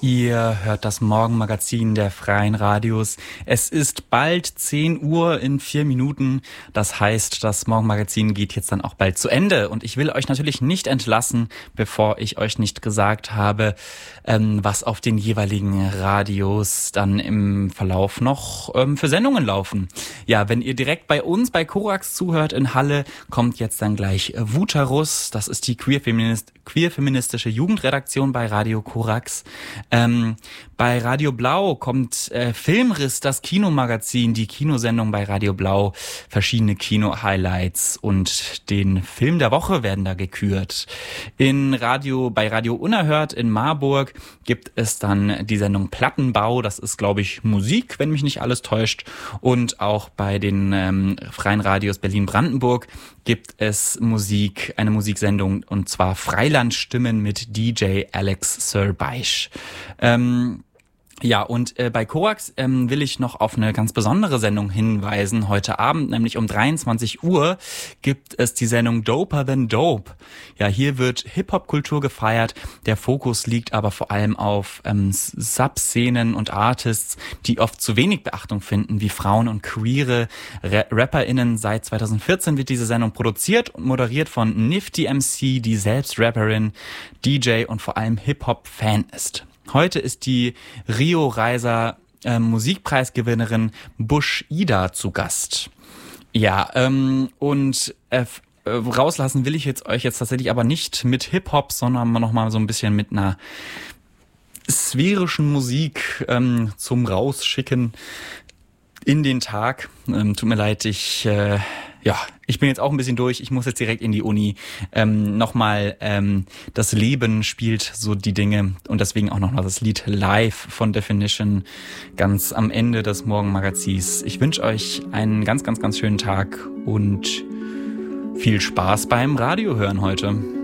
Ihr hört das Morgenmagazin der Freien Radios. Es ist bald 10 Uhr in 4 Minuten. Das heißt, das Morgenmagazin geht jetzt dann auch bald zu Ende. Und ich will euch natürlich nicht entlassen, bevor ich euch nicht gesagt habe, was auf den jeweiligen Radios dann im Verlauf noch für Sendungen laufen. Ja, wenn ihr direkt bei uns bei Korax zuhört in Halle, kommt jetzt dann gleich Vutarus. Das ist die queer-feministische Jugendredaktion bei Radio Korax. Bei Radio Blau kommt Filmriss, das Kinomagazin, die Kinosendung bei Radio Blau, verschiedene Kino-Highlights und den Film der Woche werden da gekürt. Bei Radio Unerhört in Marburg gibt es dann die Sendung Plattenbau, das ist, glaube ich, Musik, wenn mich nicht alles täuscht. Und auch bei den Freien Radios Berlin-Brandenburg gibt es eine Musiksendung, und zwar Freilandstimmen mit DJ Alex Sir-Beisch. Ja, und bei Korax will ich noch auf eine ganz besondere Sendung hinweisen. Heute Abend, nämlich um 23 Uhr, gibt es die Sendung Doper Than Dope. Ja, hier wird Hip-Hop-Kultur gefeiert. Der Fokus liegt aber vor allem auf Subszenen und Artists, die oft zu wenig Beachtung finden, wie Frauen und queere RapperInnen. Seit 2014 wird diese Sendung produziert und moderiert von Nifty MC, die selbst Rapperin, DJ und vor allem Hip-Hop-Fan ist. Heute ist die Rio Reiser Musikpreisgewinnerin Bush Ida zu Gast. Ja, rauslassen will ich euch jetzt tatsächlich aber nicht mit Hip-Hop, sondern nochmal so ein bisschen mit einer sphärischen Musik zum Rausschicken in den Tag. Tut mir leid, ich bin jetzt auch ein bisschen durch. Ich muss jetzt direkt in die Uni. Das Leben spielt so die Dinge und deswegen auch nochmal das Lied Live von Definition ganz am Ende des Morgenmagazins. Ich wünsche euch einen ganz, ganz, ganz schönen Tag und viel Spaß beim Radiohören heute.